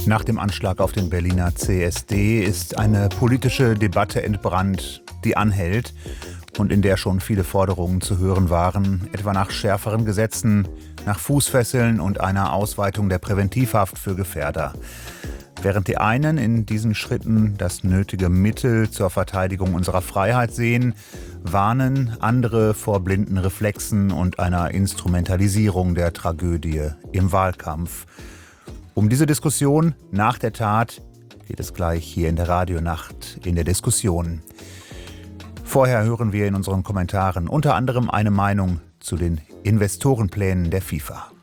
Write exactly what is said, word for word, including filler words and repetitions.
Nach dem Anschlag auf den Berliner C S D ist eine politische Debatte entbrannt, die anhält und in der schon viele Forderungen zu hören waren, etwa nach schärferen Gesetzen, nach Fußfesseln und einer Ausweitung der Präventivhaft für Gefährder. Während die einen in diesen Schritten das nötige Mittel zur Verteidigung unserer Freiheit sehen, warnen andere vor blinden Reflexen und einer Instrumentalisierung der Tragödie im Wahlkampf. Um diese Diskussion nach der Tat geht es gleich hier in der Radionacht in der Diskussion. Vorher hören wir in unseren Kommentaren unter anderem eine Meinung zu den Investorenplänen der FIFA.